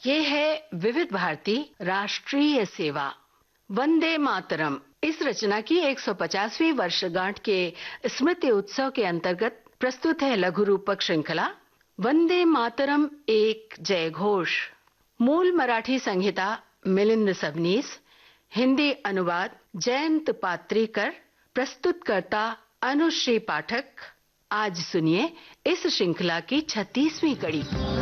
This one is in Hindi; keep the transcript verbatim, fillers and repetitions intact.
ये है विविध भारती राष्ट्रीय सेवा वंदे मातरम। इस रचना की एक सौ पचासवीं वर्षगांठ के स्मृति उत्सव के अंतर्गत प्रस्तुत है लघु रूपक श्रृंखला वंदे मातरम एक जय घोष। मूल मराठी संहिता मिलिंद सबनीस, हिंदी अनुवाद जयंत पात्रीकर, प्रस्तुतकर्ता अनुश्री पाठक। आज सुनिए इस श्रृंखला की छत्तीसवीं कड़ी।